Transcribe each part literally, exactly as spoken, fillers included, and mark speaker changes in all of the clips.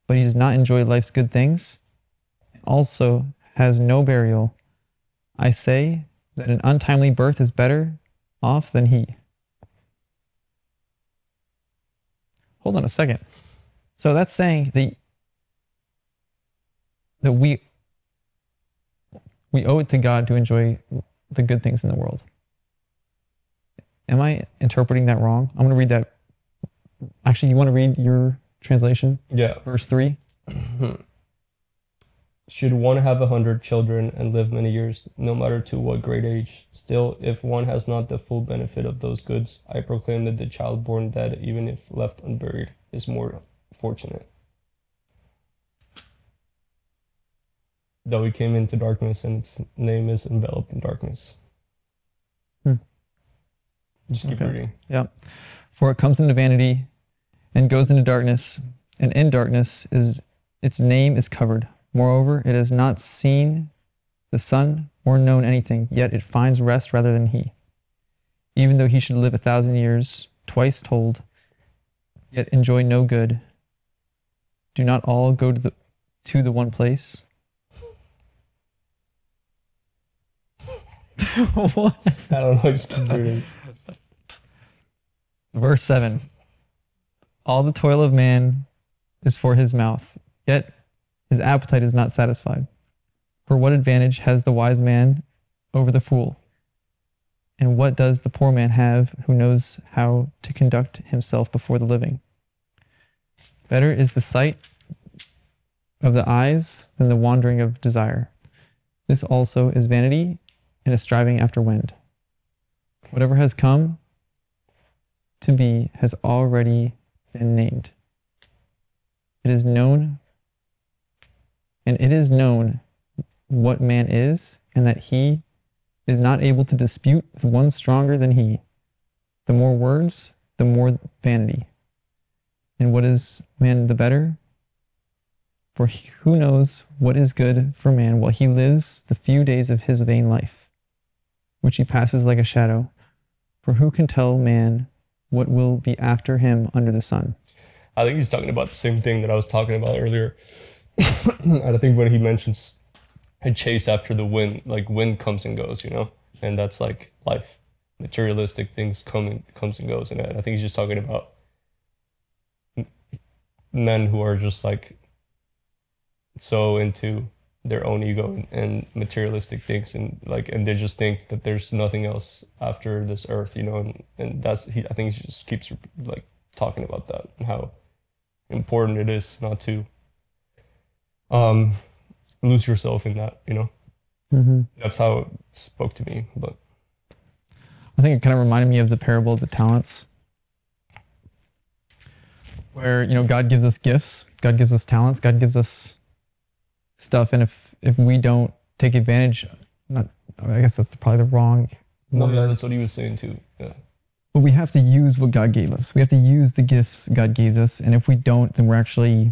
Speaker 1: but he does not enjoy life's good things, also has no burial. I say that an untimely birth is better off than he. Hold on a second. So that's saying that, that we we owe it to God to enjoy the good things in the world. Am I interpreting that wrong? I'm going to read that. Actually, you want to read your translation?
Speaker 2: Yeah.
Speaker 1: Verse three?
Speaker 2: Should one have a hundred children and live many years, no matter to what great age? Still, if one has not the full benefit of those goods, I proclaim that the child born dead, even if left unburied, is more fortunate. Though he came into darkness and its name is enveloped in darkness.
Speaker 1: Hmm.
Speaker 2: Just keep
Speaker 1: Okay.
Speaker 2: reading.
Speaker 1: Yeah. For it comes into vanity and goes into darkness, and in darkness is its name is covered. Moreover, it has not seen the sun or known anything, yet it finds rest rather than he. Even though he should live a thousand years, twice told, yet enjoy no good. Do not all go to the to the one place? What?
Speaker 2: I don't know, just keep reading.
Speaker 1: Verse seven. All the toil of man is for his mouth, yet his appetite is not satisfied. For what advantage has the wise man over the fool? And what does the poor man have who knows how to conduct himself before the living? Better is the sight of the eyes than the wandering of desire. This also is vanity and a striving after wind. Whatever has come to be has already been named. It is known, and it is known what man is, and that he is not able to dispute with one stronger than he. The more words, the more vanity. And what is man the better? For who knows what is good for man while he lives the few days of his vain life, which he passes like a shadow? For who can tell man what will be after him under the sun?
Speaker 2: I think he's talking about the same thing that I was talking about earlier. And I think when he mentions a chase after the wind, like wind comes and goes, you know, and that's like life. Materialistic things come and comes and goes, and I think he's just talking about men who are just like so into their own ego and, and materialistic things, and like and they just think that there's nothing else after this earth, you know, and, and that's he I think he just keeps like talking about that and how important it is not to um lose yourself in that, you know.
Speaker 1: Mm-hmm.
Speaker 2: That's how it spoke to me. But
Speaker 1: I think it kind of reminded me of the parable of the talents, where, you know, God gives us gifts, God gives us talents, God gives us stuff, and if if we don't take advantage, not I guess that's probably the wrong
Speaker 2: no,
Speaker 1: word,
Speaker 2: yeah, that's what he was saying too. Yeah.
Speaker 1: but we have to use what God gave us. We have to use the gifts God gave us, and if we don't, then we're actually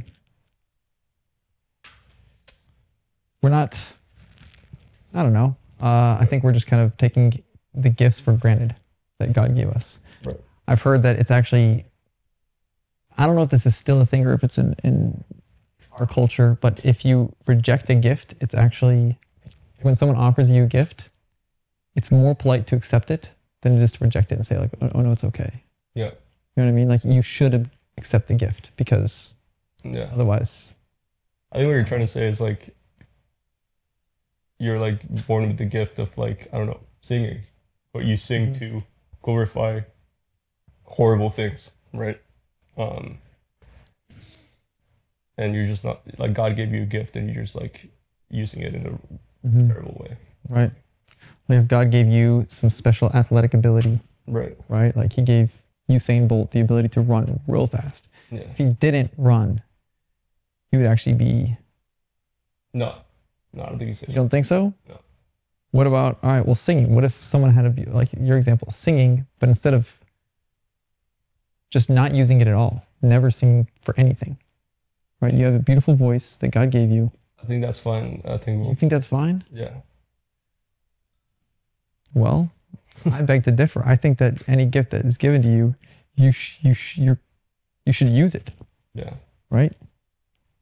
Speaker 1: we're not. I don't know. Uh, I think we're just kind of taking the gifts for granted that God gave us.
Speaker 2: Right.
Speaker 1: I've heard that it's actually. I don't know if this is still a thing or if it's in, in our culture, but if you reject a gift, it's actually, when someone offers you a gift, it's more polite to accept it than just to reject it and say like, oh, oh no, it's okay.
Speaker 2: Yeah.
Speaker 1: You know what I mean? Like you should accept the gift because
Speaker 2: Yeah.
Speaker 1: otherwise.
Speaker 2: I think what you're trying to say is like you're like born with the gift of like, I don't know, singing, but you sing
Speaker 1: Mhm.
Speaker 2: to glorify horrible things, right? Um, and you're just not like God gave you a gift and you're just like using it in a
Speaker 1: Mhm.
Speaker 2: terrible way.
Speaker 1: Right. Like if God gave you some special athletic ability,
Speaker 2: Right.
Speaker 1: right? Like he gave Usain Bolt the ability to run real fast.
Speaker 2: Yeah.
Speaker 1: If he didn't run, he would actually be.
Speaker 2: No. No, I don't think you said
Speaker 1: You don't think so?
Speaker 2: No.
Speaker 1: What about, all right, well, singing. What if someone had a, be like your example, singing, but instead of just not using it at all, never singing for anything, right? You have a beautiful voice that God gave you.
Speaker 2: I think that's fine. I think
Speaker 1: You
Speaker 2: we'll,
Speaker 1: think that's fine?
Speaker 2: yeah.
Speaker 1: Well, I beg to differ. I think that any gift that is given to you, you sh you sh you're, you should use it,
Speaker 2: Yeah.
Speaker 1: right?